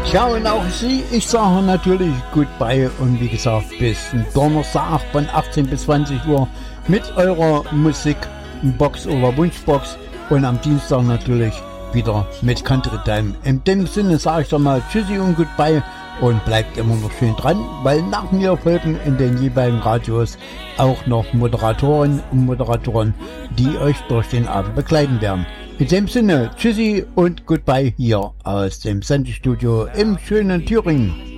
Ja, und auch Sie, ich sage natürlich Goodbye und wie gesagt, bis Donnerstag von 18 bis 20 Uhr mit eurer Musikbox oder Wunschbox und am Dienstag natürlich wieder mit Country Time. In dem Sinne sage ich dann mal Tschüssi und Goodbye und bleibt immer noch schön dran, weil nach mir folgen in den jeweiligen Radios auch noch Moderatorinnen und Moderatoren, die euch durch den Abend begleiten werden. In dem Sinne, Tschüssi und Goodbye hier aus dem Sendestudio im schönen Thüringen.